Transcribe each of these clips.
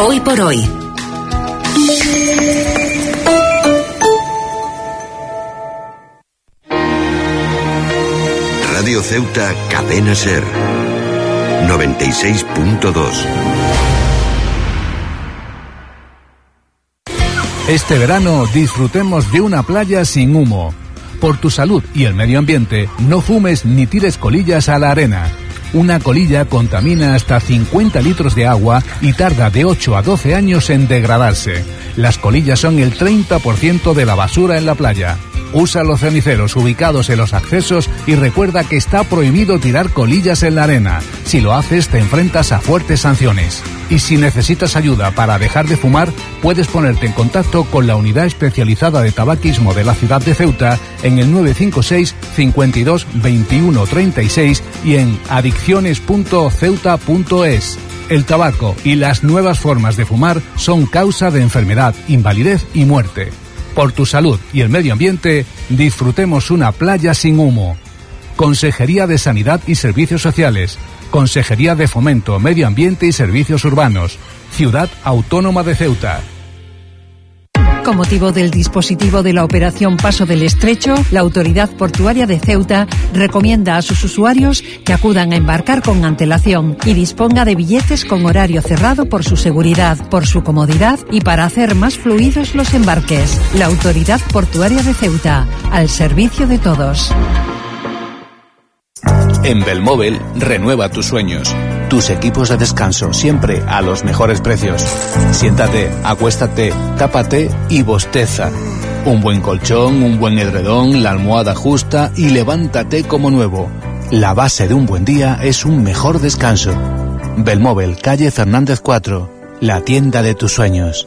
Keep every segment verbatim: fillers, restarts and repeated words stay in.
Hoy por hoy. Radio Ceuta, Cadena Ser, noventa y seis punto dos. Este verano disfrutemos de una playa sin humo. Por tu salud y el medio ambiente, no fumes ni tires colillas a la arena. Una colilla contamina hasta cincuenta litros de agua y tarda de ocho a doce años en degradarse. Las colillas son el treinta por ciento de la basura en la playa. Usa los ceniceros ubicados en los accesos y recuerda que está prohibido tirar colillas en la arena. Si lo haces, te enfrentas a fuertes sanciones. Y si necesitas ayuda para dejar de fumar, puedes ponerte en contacto con la Unidad Especializada de Tabaquismo de la ciudad de Ceuta en el nueve cinco seis, cincuenta y dos, veintiuno, treinta y seis y en adicciones punto ceuta punto es. El tabaco y las nuevas formas de fumar son causa de enfermedad, invalidez y muerte. Por tu salud y el medio ambiente, disfrutemos una playa sin humo. Consejería de Sanidad y Servicios Sociales. Consejería de Fomento, Medio Ambiente y Servicios Urbanos. Ciudad Autónoma de Ceuta. Con motivo del dispositivo de la Operación Paso del Estrecho, la Autoridad Portuaria de Ceuta recomienda a sus usuarios que acudan a embarcar con antelación y disponga de billetes con horario cerrado por su seguridad, por su comodidad y para hacer más fluidos los embarques. La Autoridad Portuaria de Ceuta, al servicio de todos. En Belmóvel, renueva tus sueños. Tus equipos de descanso, siempre a los mejores precios. Siéntate, acuéstate, tápate y bosteza. Un buen colchón, un buen edredón, la almohada justa y levántate como nuevo. La base de un buen día es un mejor descanso. Belmóvel, calle Fernández cuatro, la tienda de tus sueños.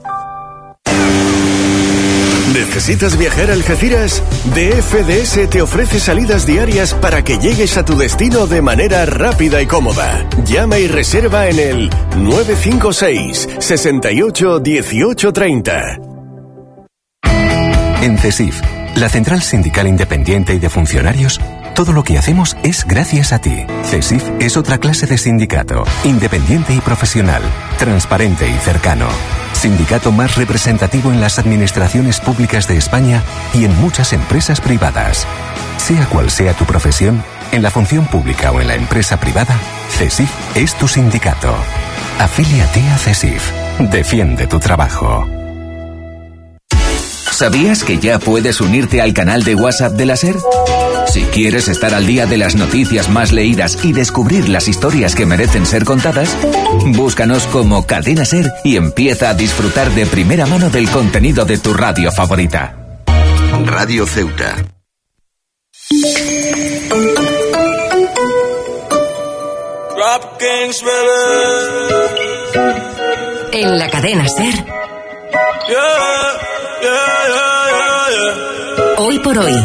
¿Necesitas viajar a Algeciras? D F D S te ofrece salidas diarias para que llegues a tu destino de manera rápida y cómoda. Llama y reserva en el nueve cinco seis, sesenta y ocho, dieciocho treinta. En CESIF, la Central Sindical Independiente y de Funcionarios, todo lo que hacemos es gracias a ti. CESIF es otra clase de sindicato, independiente y profesional, transparente y cercano. Sindicato más representativo en las administraciones públicas de España y en muchas empresas privadas. Sea cual sea tu profesión, en la función pública o en la empresa privada, CESIF es tu sindicato. Afíliate a CESIF. Defiende tu trabajo. ¿Sabías que ya puedes unirte al canal de WhatsApp de la SER? Si quieres estar al día de las noticias más leídas y descubrir las historias que merecen ser contadas, búscanos como Cadena SER y empieza a disfrutar de primera mano del contenido de tu radio favorita. Radio Ceuta. En la Cadena SER. Hoy por hoy.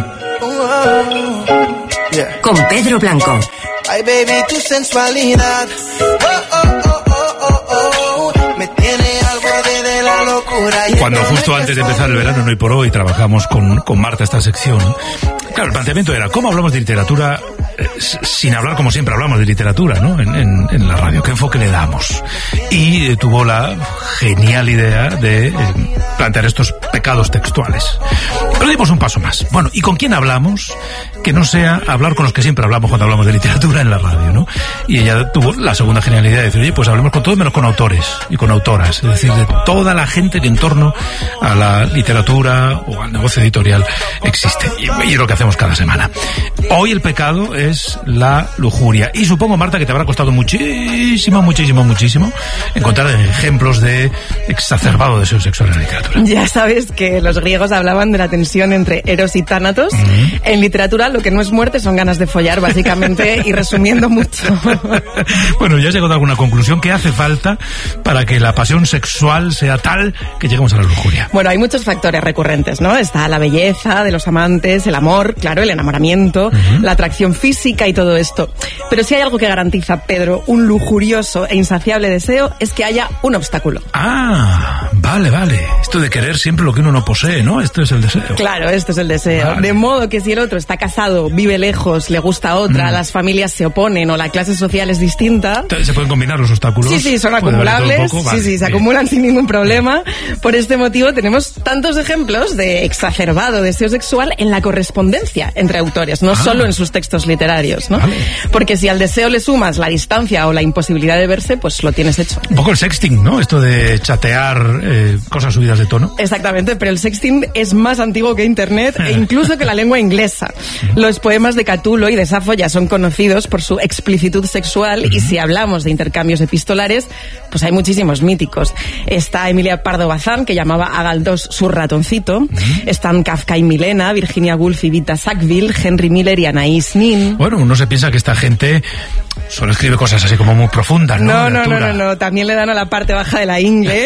Con Pedro Blanco. Ay, baby, tu sensualidad. Oh, oh, oh, oh, oh, oh. Me tiene al borde de la locura. Cuando justo antes de empezar el verano, en Hoy por Hoy, trabajamos con, con Marta esta sección. Claro, el planteamiento era, ¿cómo hablamos de literatura eh, sin hablar como siempre hablamos de literatura, ¿no? En, en, en la radio, ¿qué enfoque le damos? Y eh, tuvo la genial idea de eh, plantear estos pecados textuales. Pero dimos un paso más. Bueno, ¿y con quién hablamos? Que no sea hablar con los que siempre hablamos cuando hablamos de literatura en la radio, ¿no? Y ella tuvo la segunda genialidad de decir, oye, pues hablemos con todos menos con autores y con autoras. Es decir, de toda la gente que en torno a la literatura o al negocio editorial existe. Y, y es lo que hacemos cada semana. Hoy el pecado es la lujuria. Y supongo, Marta, que te habrá costado muchísimo, muchísimo, muchísimo encontrar ejemplos de exacerbado deseo sexual en la literatura. Ya sabes que los griegos hablaban de la tensión entre Eros y Tánatos. Uh-huh. En literatura lo que no es muerte son ganas de follar, básicamente, y resumiendo mucho. Bueno, ¿ya has llegado a alguna conclusión? ¿Qué hace falta para que la pasión sexual sea tal que lleguemos a la lujuria? Bueno, hay muchos factores recurrentes, ¿no? Está la belleza de los amantes, el amor, claro, el enamoramiento, uh-huh. la atracción física y todo esto. Pero si hay algo que garantiza, Pedro, un lujurioso e insaciable deseo, es que haya un obstáculo. Ah, va. vale, vale. Esto de querer siempre lo que uno no posee, ¿no? Esto es el deseo. Claro, esto es el deseo. Vale. De modo que si el otro está casado, vive lejos, le gusta a otra, mm. las familias se oponen o la clase social es distinta... ¿Se pueden combinar los obstáculos? Sí, sí, son acumulables. Vale, sí, sí, se bien. acumulan sin ningún problema. Por este motivo tenemos tantos ejemplos de exacerbado deseo sexual en la correspondencia entre autores, no ah. solo en sus textos literarios, ¿no? Vale. Porque si al deseo le sumas la distancia o la imposibilidad de verse, pues lo tienes hecho. Un poco el sexting, ¿no? Esto de chatear eh, cosas subidas de tono. Exactamente, pero el sexting es más antiguo que Internet e incluso que la lengua inglesa. Los poemas de Catulo y de Safo ya son conocidos por su explicitud sexual y si hablamos de intercambios epistolares, pues hay muchísimos míticos. Está Emilia Pardo Bazán, que llamaba a Galdós su ratoncito. Están Kafka y Milena, Virginia Woolf y Vita Sackville, Henry Miller y Anaïs Nin. Bueno, uno se piensa que esta gente solo escribe cosas así como muy profundas, ¿no? No, no, no, no, no, también le dan a la parte baja de la ingle.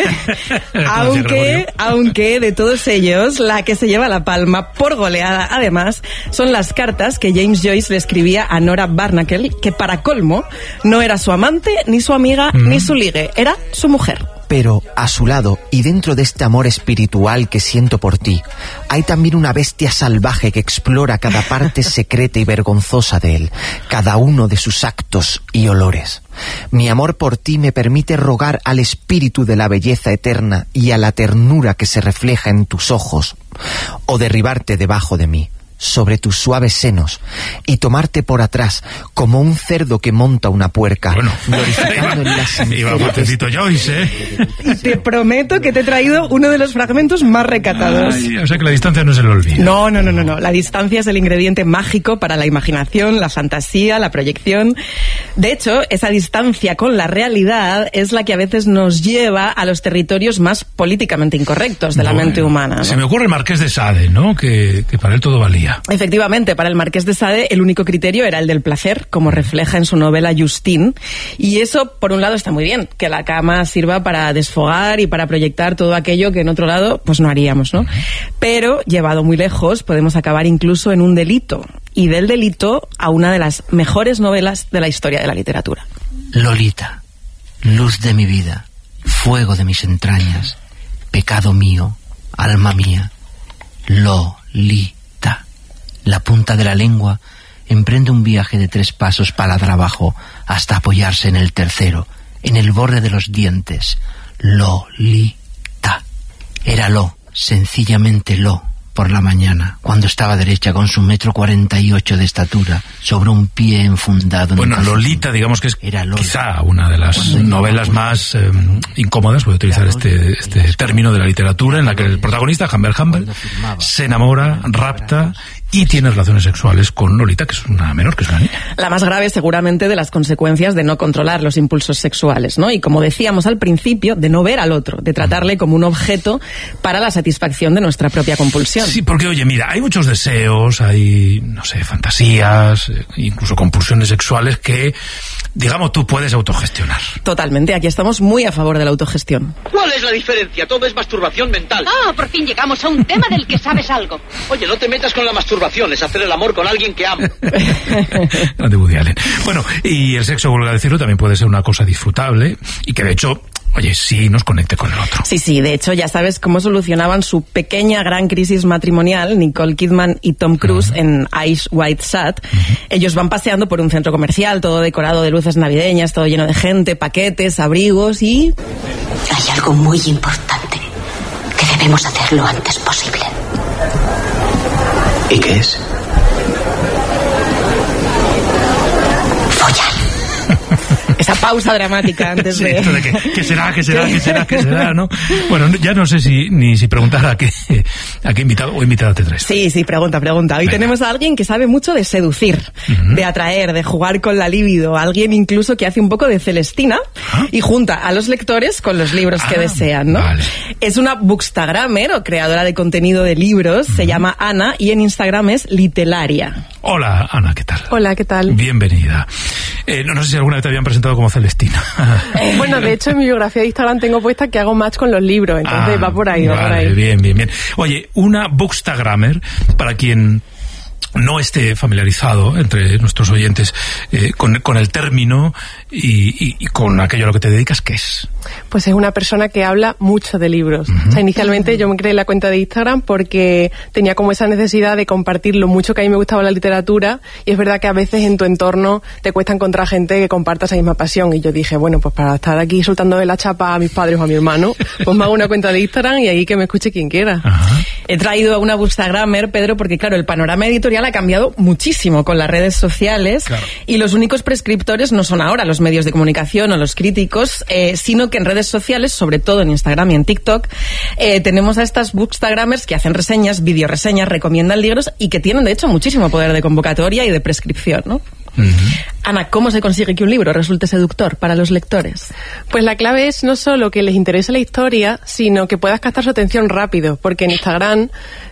aunque, aunque de todos ellos, la que se lleva la palma por goleada, además, son las cartas que James Joyce le escribía a Nora Barnacle, que para colmo no era su amante, ni su amiga, mm. ni su ligue, era su mujer. Pero a su lado, y dentro de este amor espiritual que siento por ti, hay también una bestia salvaje que explora cada parte secreta y vergonzosa de él, cada uno de sus actos y olores. Mi amor por ti me permite rogar al espíritu de la belleza eterna y a la ternura que se refleja en tus ojos, o derribarte debajo de mí, sobre tus suaves senos, y tomarte por atrás como un cerdo que monta una puerca, bueno, glorificando en las iba fuertecito Joyce, ¿eh? Y te prometo que te he traído uno de los fragmentos más recatados. Ay, o sea que la distancia no es el olvido. No, no, no, no, no. La distancia es el ingrediente mágico para la imaginación, la fantasía, la proyección. De hecho, esa distancia con la realidad es la que a veces nos lleva a los territorios más políticamente incorrectos de la bueno, mente humana, ¿no? Se me ocurre el Marqués de Sade, ¿no? Que, que para él todo valía. Efectivamente, para el Marqués de Sade el único criterio era el del placer, como refleja en su novela Justine, y eso por un lado está muy bien, que la cama sirva para desfogar y para proyectar todo aquello que en otro lado pues no haríamos, ¿no? Pero llevado muy lejos podemos acabar incluso en un delito, y del delito a una de las mejores novelas de la historia de la literatura. Lolita, luz de mi vida, fuego de mis entrañas, pecado mío, alma mía, Lolita. La punta de la lengua emprende un viaje de tres pasos paladar abajo hasta apoyarse en el tercero, en el borde de los dientes. Lolita. Era lo, sencillamente lo, por la mañana, cuando estaba derecha con su metro cuarenta y ocho de estatura, sobre un pie enfundado en Bueno, Lolita, digamos que es quizá una de las novelas más eh, incómodas, voy a utilizar este, este término de la literatura, en la que el protagonista, Humbert Humbert, se enamora, rapta y tiene relaciones sexuales con Lolita, que es una menor, que es una niña. La más grave seguramente de las consecuencias de no controlar los impulsos sexuales, ¿no? Y como decíamos al principio, de no ver al otro, de tratarle como un objeto para la satisfacción de nuestra propia compulsión. Sí, porque oye, mira, hay muchos deseos, hay, no sé, fantasías, incluso compulsiones sexuales que, digamos, tú puedes autogestionar. Totalmente, aquí estamos muy a favor de la autogestión. ¿Cuál es la diferencia? Todo es masturbación mental. Ah, por fin llegamos a un tema del que sabes algo. Oye, no te metas con la masturbación, es hacer el amor con alguien que amo. De Woody Allen. Bueno, y el sexo, vuelvo a decirlo, también puede ser una cosa disfrutable y que de hecho, oye, sí nos conecte con el otro. Sí, sí, de hecho ya sabes cómo solucionaban su pequeña gran crisis matrimonial Nicole Kidman y Tom Cruise uh-huh. en Eyes Wide Shut. Uh-huh. Ellos van paseando por un centro comercial, todo decorado de luces navideñas, todo lleno de gente, paquetes, abrigos y... Hay algo muy importante que debemos hacer lo antes posible. ¿Y qué es? Esa pausa dramática antes sí, de... Esto de que, ¿qué será, qué será, qué será, qué será, no? Bueno, ya no sé si ni si preguntar a qué, a qué invitado o invitada te traes. Sí, sí, pregunta, pregunta. Hoy Venga. tenemos a alguien que sabe mucho de seducir, uh-huh. de atraer, de jugar con la libido. Alguien incluso que hace un poco de Celestina ¿Ah? y junta a los lectores con los libros ah, que desean, ¿no? Vale. Es una bookstagrammer o creadora de contenido de libros, uh-huh. se llama Ana y en Instagram es Litelaria. Hola, Ana, ¿qué tal? Hola, ¿qué tal? Bienvenida. Eh, no, no sé si alguna vez te habían presentado como Celestina. Eh, bueno, de hecho en mi biografía de Instagram tengo puesta que hago match con los libros, entonces ah, va por ahí, va vale, por ahí. Bien, bien, bien. Oye, una bookstagrammer, para quien no esté familiarizado entre nuestros oyentes eh, con, con el término y, y, y con aquello a lo que te dedicas, ¿qué es? Pues es una persona que habla mucho de libros. Uh-huh. O sea, inicialmente yo me creé la cuenta de Instagram porque tenía como esa necesidad de compartir lo mucho que a mí me gustaba la literatura, y es verdad que a veces en tu entorno te cuesta encontrar gente que comparta esa misma pasión, y yo dije, bueno, pues para estar aquí soltando de la chapa a mis padres o a mi hermano, pues me hago una cuenta de Instagram y ahí que me escuche quien quiera. Uh-huh. He traído a una bookstagrammer, Pedro, porque claro, el panorama editorial ha cambiado muchísimo con las redes sociales, claro. Y los únicos prescriptores no son ahora los medios de comunicación o los críticos, eh, sino que en redes sociales, sobre todo en Instagram y en TikTok, eh, tenemos a estas bookstagrammers que hacen reseñas, videoreseñas, recomiendan libros y que tienen de hecho muchísimo poder de convocatoria y de prescripción, ¿no? Uh-huh. Ana, ¿cómo se consigue que un libro resulte seductor para los lectores? Pues la clave es no solo que les interese la historia, sino que puedas captar su atención rápido, porque en Instagram,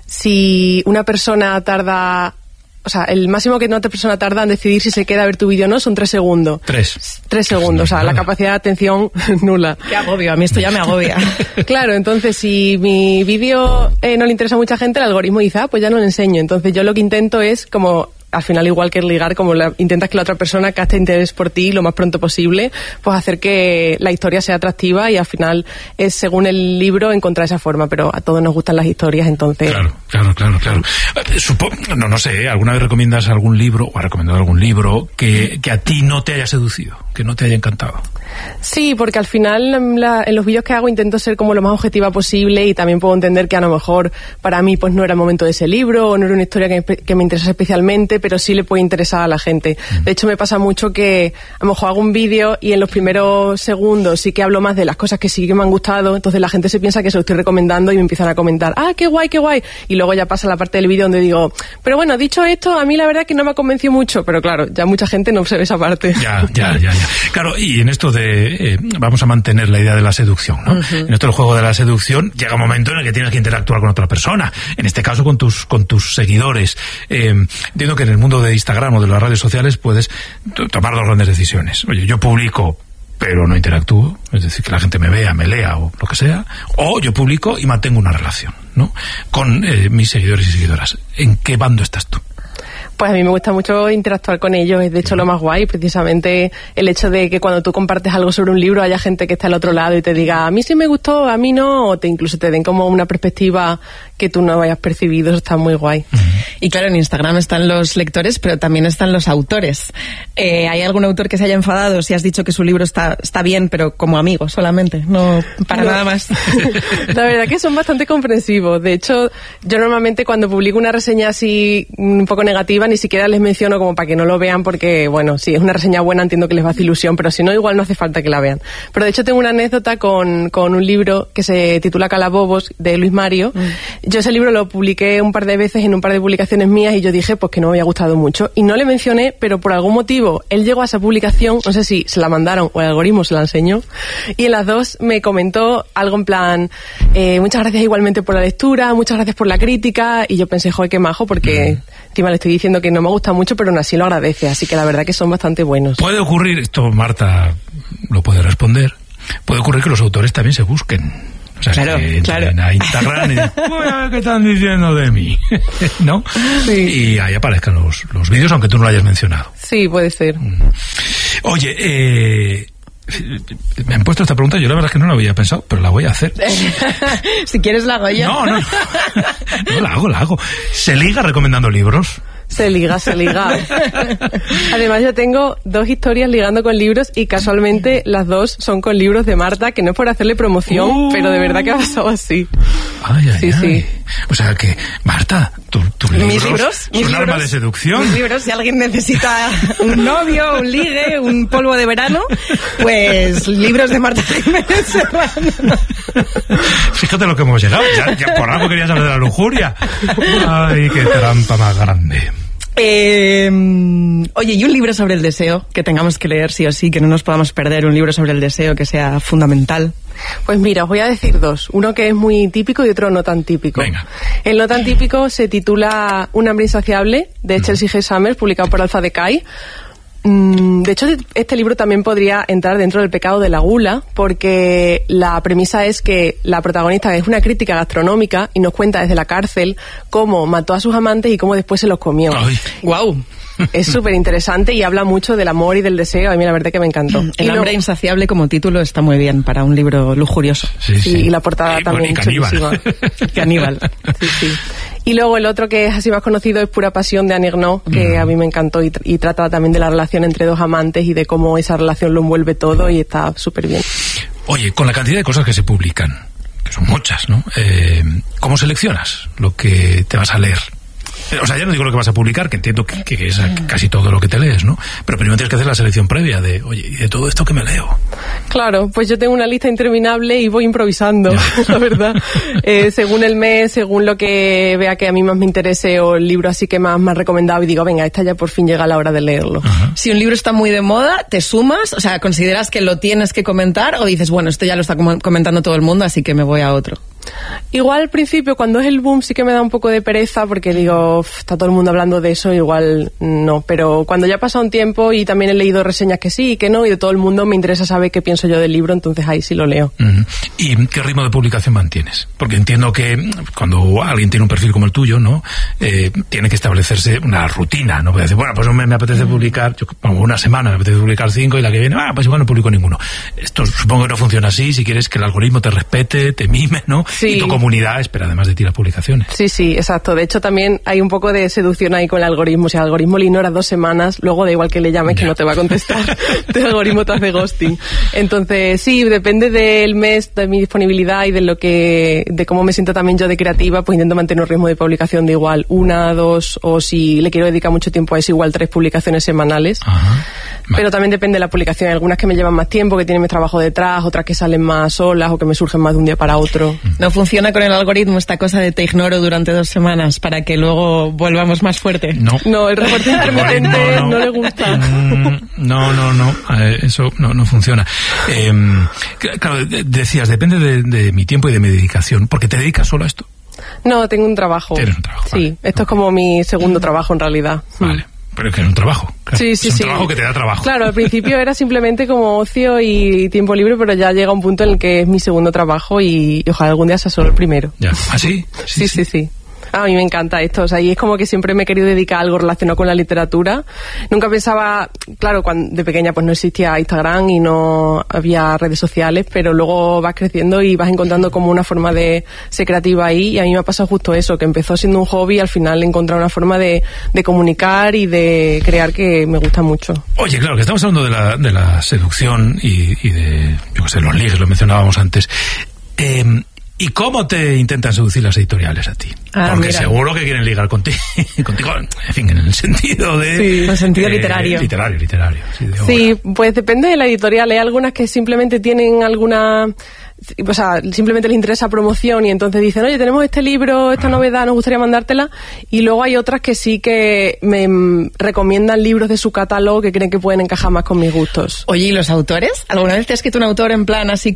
si una persona tarda... O sea, el máximo que una persona tarda en decidir si se queda a ver tu vídeo o no son tres segundos. Tres. Tres segundos, o sea, la capacidad de atención nula. Qué agobio, a mí esto ya me agobia. Claro, entonces si mi vídeo eh, no le interesa a mucha gente, el algoritmo dice, ah, pues ya no le enseño. Entonces yo lo que intento es como... al final, igual que ligar, como la, intentas que la otra persona capte interés por ti lo más pronto posible, pues hacer que la historia sea atractiva, y al final es según el libro encontrar esa forma, pero a todos nos gustan las historias, entonces... Claro, claro, claro, claro. Supo, no, no sé, ¿alguna vez recomiendas algún libro, o has recomendado algún libro que, que a ti no te haya seducido, que no te haya encantado? Sí, porque al final la, en los vídeos que hago intento ser como lo más objetiva posible, y también puedo entender que a lo mejor para mí pues no era el momento de ese libro, o no era una historia que, que me interesa especialmente, pero sí le puede interesar a la gente. De hecho, me pasa mucho que a lo mejor hago un vídeo y en los primeros segundos sí que hablo más de las cosas que sí que me han gustado, entonces la gente se piensa que se lo estoy recomendando y me empiezan a comentar, ah, qué guay, qué guay, y luego ya pasa la parte del vídeo donde digo, pero bueno, dicho esto, a mí la verdad que no me ha convencido mucho, pero claro, ya mucha gente no observa esa parte. Ya, ya, ya, ya. Claro, y en esto de, eh, vamos a mantener la idea de la seducción, ¿no? Uh-huh. En esto del juego de la seducción llega un momento en el que tienes que interactuar con otra persona, en este caso con tus, con tus seguidores. Eh, entiendo que en el mundo de Instagram o de las redes sociales puedes t- tomar dos grandes decisiones. Oye, yo publico pero no interactúo, es decir, que la gente me vea, me lea o lo que sea, o yo publico y mantengo una relación, ¿no?, con eh, mis seguidores y seguidoras. ¿En qué bando estás tú? Pues a mí me gusta mucho interactuar con ellos, es de hecho lo más guay, precisamente el hecho de que cuando tú compartes algo sobre un libro haya gente que está al otro lado y te diga, a mí sí me gustó, a mí no, o te incluso te den como una perspectiva que tú no hayas percibido, eso está muy guay. Uh-huh. Y claro, en Instagram están los lectores, pero también están los autores. Eh, ¿Hay algún autor que se haya enfadado si has dicho que su libro está, está bien, pero como amigo solamente, no para no. nada más? La verdad que son bastante comprensivos. De hecho, yo normalmente cuando publico una reseña así un poco negativa, ni siquiera les menciono como para que no lo vean, porque, bueno, si es una reseña buena entiendo que les va a hacer ilusión, pero si no, igual no hace falta que la vean. Pero de hecho tengo una anécdota con, con un libro que se titula Calabobos, de Luis Mario. Mm. Yo ese libro lo publiqué un par de veces en un par de publicaciones mías y yo dije pues que no me había gustado mucho. Y no le mencioné, pero por algún motivo él llegó a esa publicación, no sé si se la mandaron o el algoritmo se la enseñó, y en las dos me comentó algo en plan, eh, muchas gracias igualmente por la lectura, muchas gracias por la crítica, y yo pensé, joder, qué majo, porque mm. encima le estoy diciendo que no me gusta mucho, pero aún así lo agradece, así que la verdad que son bastante buenos. Puede ocurrir, esto Marta lo puede responder, puede ocurrir que los autores también se busquen. O sea, claro, que claro. a Instagram y dicen, ¿qué están diciendo de mí? ¿No? Sí. Y ahí aparezcan los, los vídeos, aunque tú no lo hayas mencionado. Sí, puede ser. Oye, eh... me han puesto esta pregunta, yo la verdad es que no la había pensado, pero la voy a hacer. Si quieres la hago yo. No, no, no, no la hago, la hago. ¿Se liga recomendando libros? Se liga, se liga. Además yo tengo dos historias ligando con libros y casualmente las dos son con libros de Marta, que no es por hacerle promoción, uh. pero de verdad que ha pasado así. Ay, ay, sí, ay. Sí. O sea que, Marta, tus tu libros, ¿Mis libros? son ¿Mis un libros? arma de seducción. Mis libros, si alguien necesita un novio, un ligue, un polvo de verano, pues libros de Marta Jiménez Serrano. Fíjate lo que hemos llegado, ya, ya por algo querías hablar de la lujuria. Ay, qué trampa más grande. Eh, oye, y un libro sobre el deseo que tengamos que leer sí o sí, que no nos podamos perder, un libro sobre el deseo que sea fundamental. Pues mira, os voy a decir dos, uno que es muy típico y otro no tan típico. Venga. El no tan típico se titula Un hambre insaciable, de Chelsea G. Summers, publicado por Alpha Decay. De hecho, este libro también podría entrar dentro del pecado de la gula, porque la premisa es que la protagonista es una crítica gastronómica y nos cuenta desde la cárcel cómo mató a sus amantes y cómo después se los comió. ¡Guau! Es súper interesante y habla mucho del amor y del deseo. A mí la verdad que me encantó. El hambre lo... insaciable como título está muy bien para un libro lujurioso. Sí, sí. Y la portada y, también y chulísima. Caníbal. Sí, sí. Y luego el otro que es así más conocido es Pura Pasión de Annie Ernaux, que mm. a mí me encantó y, y trata también de la relación entre dos amantes y de cómo esa relación lo envuelve todo y está súper bien. Oye, con la cantidad de cosas que se publican, que son muchas, ¿no? Eh, ¿Cómo seleccionas lo que te vas a leer? O sea, ya no digo lo que vas a publicar, que entiendo que, que es casi todo lo que te lees, ¿no? Pero primero tienes que hacer la selección previa de, oye, ¿y de todo esto qué me leo? Claro, pues yo tengo una lista interminable y voy improvisando, la verdad. Eh, según el mes, según lo que vea que a mí más me interese o el libro así que más me ha recomendado y digo, venga, esta ya por fin llega la hora de leerlo. Ajá. Si un libro está muy de moda, ¿te sumas? O sea, ¿consideras que lo tienes que comentar o dices, bueno, esto ya lo está comentando todo el mundo, así que me voy a otro? Igual al principio, cuando es el boom, sí que me da un poco de pereza porque digo, uff, está todo el mundo hablando de eso, igual no. Pero cuando ya ha pasado un tiempo y también he leído reseñas que sí y que no, y de todo el mundo me interesa saber qué pienso yo del libro, entonces ahí sí lo leo. Uh-huh. ¿Y qué ritmo de publicación mantienes? Porque entiendo que cuando alguien tiene un perfil como el tuyo, ¿no? Eh, tiene que establecerse una rutina, ¿no? Puede decir, bueno, pues me, me apetece publicar, yo, como una semana me apetece publicar cinco y la que viene, ah, pues igual no publico ninguno. Esto supongo que no funciona así, si quieres que el algoritmo te respete, te mime, ¿no? Sí. Y tu comunidad espera además de ti las publicaciones. Sí, sí, exacto. De hecho, también hay un poco de seducción ahí con el algoritmo. Si el algoritmo le ignora dos semanas, luego da igual que le llames, ya. que no te va a contestar. El algoritmo te hace ghosting. Entonces, sí, depende del mes, de mi disponibilidad y de lo que, de cómo me siento también yo de creativa, pues intento mantener un ritmo de publicación de igual una, dos, o si le quiero dedicar mucho tiempo a eso, igual tres publicaciones semanales. Ajá. Vale. Pero también depende de la publicación. Hay algunas que me llevan más tiempo, que tienen mi trabajo detrás, otras que salen más solas o que me surgen más de un día para otro. No funciona con el algoritmo esta cosa de te ignoro durante dos semanas para que luego volvamos más fuerte. No, no el reporte intermitente no, no. no le gusta. Mm, no, no, no, eh, eso no, no funciona. Eh, claro, decías, depende de, de mi tiempo y de mi dedicación, porque te dedicas solo a esto. No, tengo un trabajo. Tienes un trabajo. Sí, vale. esto es como mi segundo trabajo en realidad. Vale. Pero es que es un trabajo. Claro. Sí, sí, es un sí. trabajo que te da trabajo. Claro, al principio era simplemente como ocio y tiempo libre, pero ya llega un punto en el que es mi segundo trabajo y, y ojalá algún día sea solo el primero. Ya. ¿Ah, sí? Sí, sí, sí. sí. A mí me encanta esto, o sea, y es como que siempre me he querido dedicar a algo relacionado con la literatura. Nunca pensaba, claro, cuando de pequeña pues no existía Instagram y no había redes sociales, pero luego vas creciendo y vas encontrando como una forma de ser creativa ahí, y a mí me ha pasado justo eso, que empezó siendo un hobby y al final he encontrado una forma de, de comunicar y de crear que me gusta mucho. Oye, claro, que estamos hablando de la, de la seducción y, y de, yo qué sé, los ligues, lo mencionábamos antes. Eh, ¿Y cómo te intentan seducir las editoriales a ti? Ah, Porque mira. seguro que quieren ligar contigo, contigo, en fin, en el sentido de... Sí, en el sentido eh, literario. Literario, literario. Sí, de sí, pues depende de la editorial. Hay algunas que simplemente tienen alguna... O sea, simplemente les interesa promoción y entonces dicen, oye, tenemos este libro, esta novedad, nos gustaría mandártela. Y luego hay otras que sí que me mm, recomiendan libros de su catálogo que creen que pueden encajar más con mis gustos. Oye, ¿y los autores? ¿Alguna vez te has escrito un autor en plan así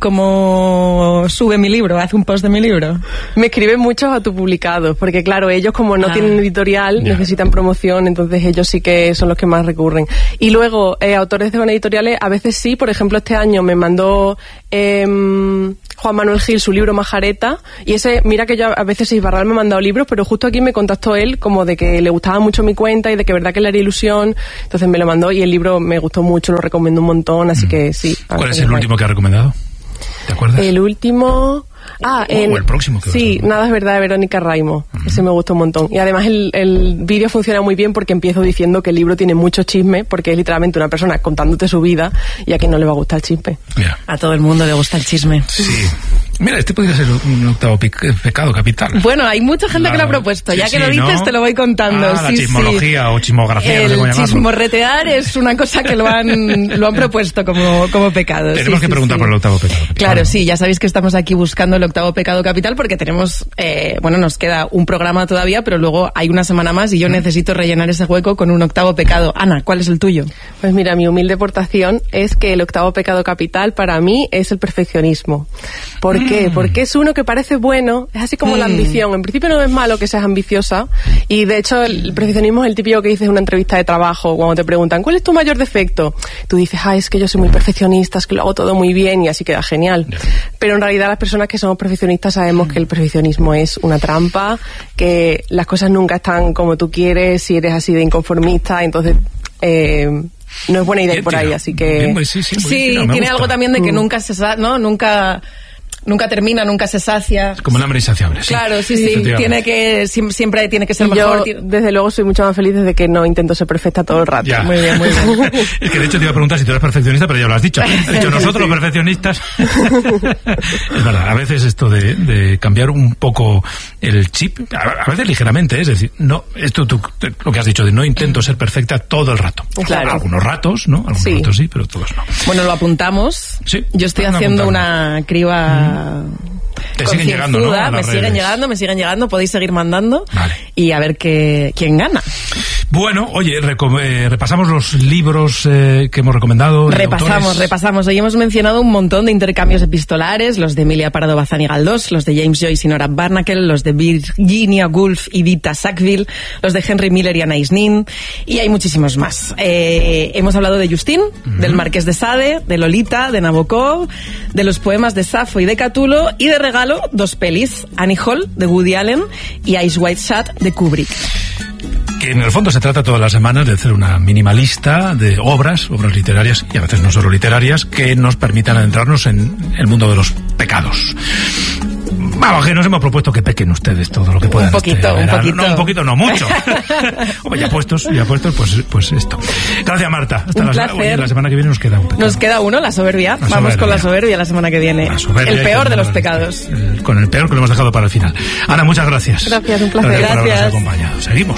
como sube mi libro, hace un post de mi libro? Me escriben muchos autopublicados, porque claro, ellos como no ah, tienen editorial, yeah. necesitan promoción, entonces ellos sí que son los que más recurren. Y luego, eh, autores de buenas editoriales, a veces sí, por ejemplo, este año me mandó... Eh, Juan Manuel Gil su libro Majareta, y ese, mira que yo a veces Isbarral me ha mandado libros, pero justo aquí me contactó él como de que le gustaba mucho mi cuenta y de que verdad que le haría ilusión, entonces me lo mandó y el libro me gustó mucho, lo recomiendo un montón, así mm. que sí. ¿Cuál es el último que ha recomendado? ¿Te acuerdas? El último... Ah, o, el, o el próximo que sí, Nada es verdad de Verónica Raimo. Uh-huh. Ese me gustó un montón. Y además el, el vídeo funciona muy bien porque empiezo diciendo que el libro tiene mucho chisme, porque es literalmente una persona contándote su vida y a quien no le va a gustar el chisme. Yeah. A todo el mundo le gusta el chisme. Sí. Mira, este podría ser un octavo pe- pecado capital. Bueno, hay mucha gente la, que lo ha propuesto. Ya sí, que lo dices, ¿no? Te lo voy contando. Ah, sí, la chismología sí. o chismografía. El no sé cómo chismorretear es una cosa que lo han, lo han propuesto como, como pecado. Tenemos sí, que sí, preguntar sí. por el octavo pecado capital. Claro, sí, ya sabéis que estamos aquí buscando el octavo pecado capital porque tenemos, eh, bueno, nos queda un programa todavía, pero luego hay una semana más y yo mm. necesito rellenar ese hueco con un octavo pecado. Ana, ¿cuál es el tuyo? Pues mira, mi humilde aportación es que el octavo pecado capital para mí es el perfeccionismo. Porque qué? Porque es uno que parece bueno, es así como mm. la ambición. En principio no es malo que seas ambiciosa, y de hecho el perfeccionismo es el típico que dices en una entrevista de trabajo, cuando te preguntan, ¿cuál es tu mayor defecto? Tú dices, ah, es que yo soy muy perfeccionista, es que lo hago todo muy bien, y así queda genial. Yeah. Pero en realidad las personas que somos perfeccionistas sabemos mm. que el perfeccionismo es una trampa, que las cosas nunca están como tú quieres, si eres así de inconformista, entonces... Eh, no es buena idea ir por ahí, así que... Bien, sí, sí, sí tirado, tiene gusta. Algo también de que mm. nunca se sa- ¿no? Nunca... Nunca termina, nunca se sacia. Es como el hambre insaciable, sí. Claro, sí, sí. Tiene que, siempre tiene que ser y mejor. Yo, desde luego, soy mucho más feliz desde que no intento ser perfecta todo el rato. Ya. Muy bien, muy bien. Es que de hecho te iba a preguntar si tú eres perfeccionista, pero ya lo has dicho. De hecho, nosotros los perfeccionistas... Es verdad, a veces esto de, de cambiar un poco el chip, a, a veces ligeramente, es decir, no, esto tú, lo que has dicho, de no intento ser perfecta todo el rato. Claro. Algunos ratos, ¿no? Algunos sí. ratos sí, pero todos no. Bueno, lo apuntamos. Sí. Yo estoy haciendo una criba... Mm. Te siguen llegando, ¿no? Me redes. siguen llegando, me siguen llegando, podéis seguir mandando. Vale. Y a ver qué, quién gana. Bueno, oye, recom- eh, repasamos los libros eh, que hemos recomendado. Repasamos, autores. repasamos. Hoy hemos mencionado un montón de intercambios epistolares, los de Emilia Pardo Bazán y Galdós, los de James Joyce y Nora Barnacle, los de Virginia Woolf y Dita Sackville, los de Henry Miller y Anais Nin, y hay muchísimos más. Eh, hemos hablado de Justin, uh-huh. del Marqués de Sade, de Lolita, de Nabokov, de los poemas de Safo y de Catulo, y de regalo dos pelis, Annie Hall, de Woody Allen, y Ice White Shut, de Kubrick. Que en el fondo se trata todas las semanas de hacer una mínima lista de obras, obras literarias, y a veces no solo literarias, que nos permitan adentrarnos en el mundo de los pecados. Vamos, que nos hemos propuesto que pequen ustedes todo lo que puedan. Un poquito, este, un poquito. No, un poquito, no mucho. Hombre, ya puestos, ya puestos, pues, pues esto. Gracias, Marta. Hasta un la, oye, la semana que viene nos queda un pecado. Nos queda uno, la soberbia. La Vamos soberbia. con la soberbia la semana que viene. El peor de los pecados. El, con el peor que lo hemos dejado para el final. Ana, muchas gracias. Gracias, un placer. Gracias por gracias. habernos acompañado. Seguimos.